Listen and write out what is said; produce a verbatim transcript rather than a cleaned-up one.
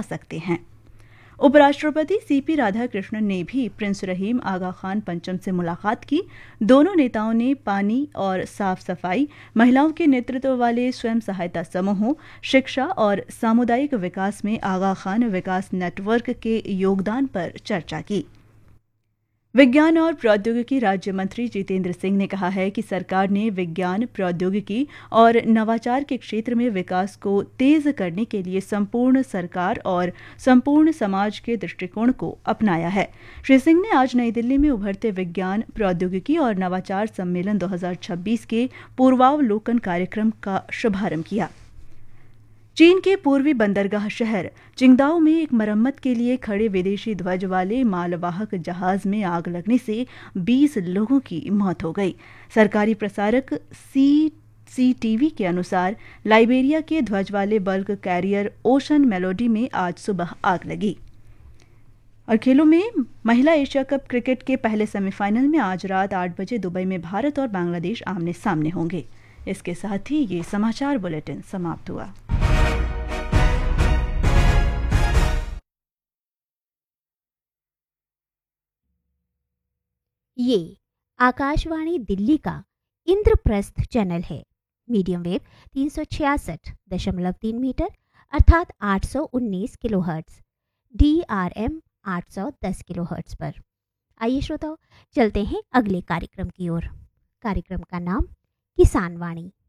सकते हैं। उपराष्ट्रपति सीपी राधाकृष्णन ने भी प्रिंस रहीम आगा खान पंचम से मुलाकात की। दोनों नेताओं ने पानी और साफ सफाई, महिलाओं के नेतृत्व वाले स्वयं सहायता समूहों, शिक्षा और सामुदायिक विकास में आगा खान विकास नेटवर्क के योगदान पर चर्चा की। विज्ञान और प्रौद्योगिकी राज्य मंत्री जितेंद्र सिंह ने कहा है कि सरकार ने विज्ञान, प्रौद्योगिकी और नवाचार के क्षेत्र में विकास को तेज करने के लिए संपूर्ण सरकार और संपूर्ण समाज के दृष्टिकोण को अपनाया है। श्री सिंह ने आज नई दिल्ली में उभरते विज्ञान, प्रौद्योगिकी और नवाचार सम्मेलन दो हज़ार छब्बीस के पूर्वावलोकन कार्यक्रम का शुभारंभ किया। चीन के पूर्वी बंदरगाह शहर चिंगदाओ में एक मरम्मत के लिए खड़े विदेशी ध्वज वाले मालवाहक जहाज में आग लगने से बीस लोगों की मौत हो गई। सरकारी प्रसारक सी सीटीवी के अनुसार लाइबेरिया के ध्वज वाले बल्क कैरियर ओशन मेलोडी में आज सुबह आग लगी। और खेलों में महिला एशिया कप क्रिकेट के पहले सेमीफाइनल में आज रात आठ बजे दुबई में भारत और बांग्लादेश आमने सामने होंगे। इसके साथ ही ये समाचार बुलेटिन समाप्त हुआ। ये आकाशवाणी दिल्ली का इंद्रप्रस्थ चैनल है। मीडियम वेव तीन सौ छियासठ दशमलव तीन मीटर अर्थात आठ सौ उन्नीस किलोहर्ट्ज, डी आर एम आठ सौ दस किलोहर्ट्ज पर। आइए श्रोताओ, चलते हैं अगले कार्यक्रम की ओर। कार्यक्रम का नाम किसान वाणी।